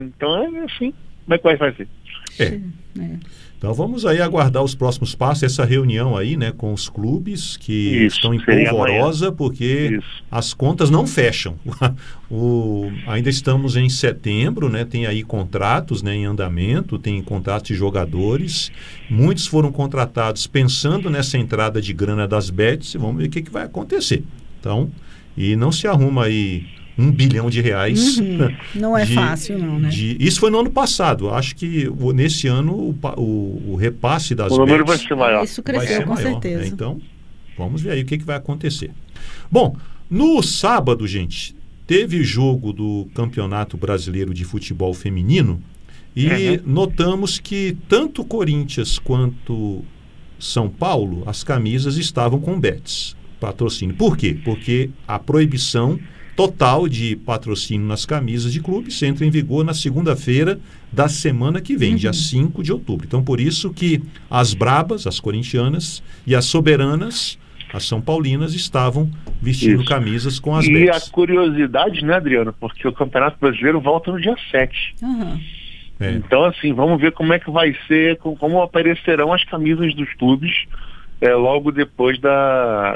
Então é assim, como é que vai fazer? É. Então vamos aí aguardar os próximos passos, essa reunião aí, né, com os clubes que estão em polvorosa, porque as contas não fecham. Ainda estamos em setembro, né, tem aí contratos, né, em andamento, tem contratos de jogadores, muitos foram contratados pensando nessa entrada de grana das bets, vamos ver o que vai acontecer. Então, e não se arruma aí R$1 bilhão. Não é fácil, não, né? Isso foi no ano passado. Acho que nesse ano o repasse das bets... O número vai ser maior. Isso cresceu, com certeza. Né? Então, vamos ver aí o que vai acontecer. Bom, no sábado, gente, teve jogo do Campeonato Brasileiro de Futebol Feminino e notamos que tanto Corinthians quanto São Paulo, as camisas estavam com bets, patrocínio. Por quê? Porque a proibição total de patrocínio nas camisas de clubes entra em vigor na segunda-feira da semana que vem, dia 5 de outubro. Então, por isso que as brabas, as corintianas, e as soberanas, as são paulinas, estavam vestindo camisas com as bets. E a curiosidade, né, Adriano, porque o Campeonato Brasileiro volta no dia 7. Então, assim, vamos ver como é que vai ser, como aparecerão as camisas dos clubes logo depois da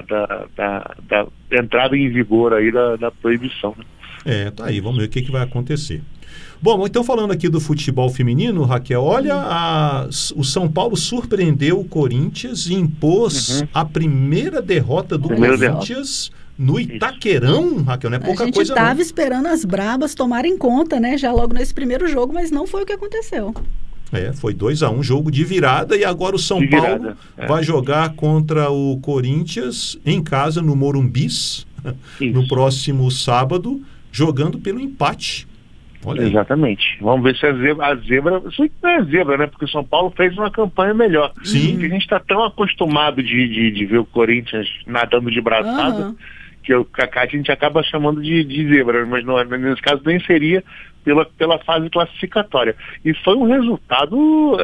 entrada em vigor aí da proibição. Né? Tá aí, vamos ver o que vai acontecer. Bom, então falando aqui do futebol feminino, Raquel, olha, o São Paulo surpreendeu o Corinthians e impôs a primeira derrota do Corinthians no Itaquerão, Raquel, não é pouca coisa não. A gente estava esperando as brabas tomarem conta, né, já logo nesse primeiro jogo, mas não foi o que aconteceu. Foi 2-1, jogo de virada, e agora o São Paulo vai jogar contra o Corinthians em casa, no Morumbis, no próximo sábado, jogando pelo empate. Olha aí. Exatamente. Vamos ver se a zebra... Isso não é zebra, né? Porque o São Paulo fez uma campanha melhor. Sim. Porque a gente está tão acostumado de ver o Corinthians nadando de braçada, que a gente acaba chamando de zebra, mas não, nesse caso nem seria pela fase classificatória. E foi um resultado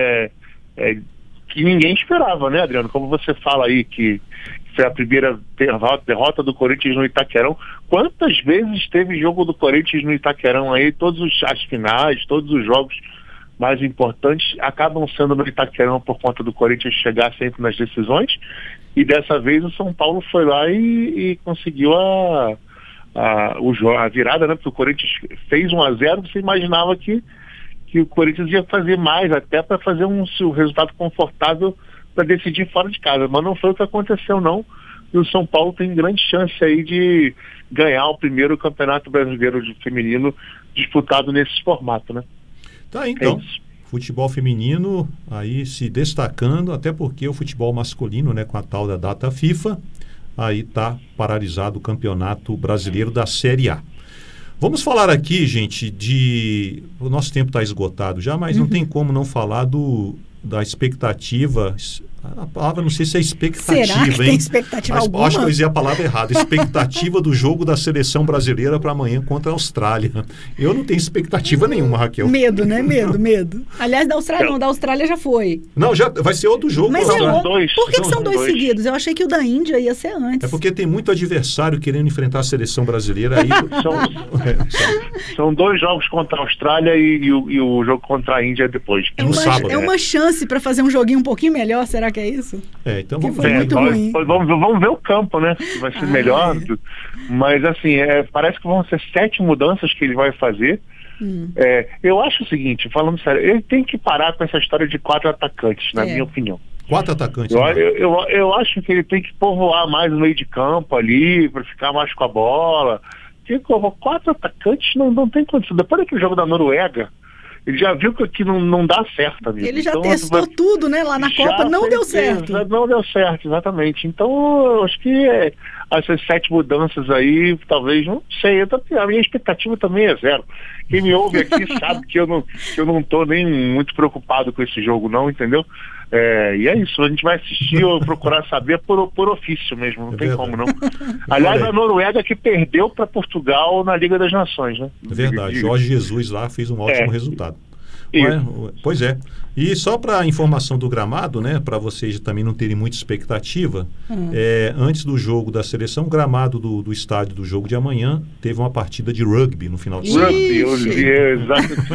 que ninguém esperava, né, Adriano? Como você fala aí que foi a primeira derrota do Corinthians no Itaquerão. Quantas vezes teve jogo do Corinthians no Itaquerão aí? As finais, todos os jogos mais importantes acabam sendo no Itaquerão por conta do Corinthians chegar sempre nas decisões. E dessa vez o São Paulo foi lá e conseguiu a virada, né? Porque o Corinthians fez 1-0, você imaginava que o Corinthians ia fazer mais, até para fazer um resultado confortável para decidir fora de casa. Mas não foi o que aconteceu, não. E o São Paulo tem grande chance aí de ganhar o primeiro Campeonato Brasileiro de Feminino disputado nesse formato, né? Tá, então. Futebol feminino aí se destacando, até porque o futebol masculino, né, com a tal da data FIFA, aí está paralisado o Campeonato Brasileiro da Série A. Vamos falar aqui, gente, o nosso tempo está esgotado já, mas não tem como não falar da expectativa. A palavra, não sei se é expectativa, Será que tem expectativa alguma? Acho que eu usei a palavra errada. Expectativa do jogo da seleção brasileira para amanhã contra a Austrália. Eu não tenho expectativa nenhuma, Raquel. Medo, né? Medo. Aliás, da Austrália não, da Austrália já foi. Não, já vai ser outro jogo. Mas por que são dois seguidos? Eu achei que o da Índia ia ser antes. É porque tem muito adversário querendo enfrentar a seleção brasileira aí. São 2 jogos contra a Austrália e o jogo contra a Índia depois. No sábado. É uma chance para fazer um joguinho um pouquinho melhor, será que é isso? Então vamos ver. Muito ruim. Vamos ver o campo, né? Se vai ser melhor. Mas assim, parece que vão ser 7 mudanças que ele vai fazer. Eu acho o seguinte, falando sério, ele tem que parar com essa história de 4 atacantes, na minha opinião. 4 atacantes. Eu acho que ele tem que povoar mais o meio de campo ali, para ficar mais com a bola. 4 atacantes não tem condição. Depois daquele jogo da Noruega, ele já viu que não dá certo, amigo. Ele já testou tudo, né? Lá na Copa não deu certo. Não deu certo, exatamente. Então, eu acho que essas 7 mudanças aí, talvez, não sei. A minha expectativa também é 0. Quem me ouve aqui sabe que eu não tô nem muito preocupado com esse jogo, não, entendeu? E é isso, a gente vai assistir ou procurar saber por ofício mesmo, não tem como não. Aliás, a Noruega que perdeu para Portugal na Liga das Nações, né? É verdade, Jorge Jesus lá fez um ótimo resultado. Pois é. E só para informação do gramado, né, para vocês também não terem muita expectativa, antes do jogo da seleção, o gramado do estádio do jogo de amanhã teve uma partida de rugby no final de semana. Rugby, exato.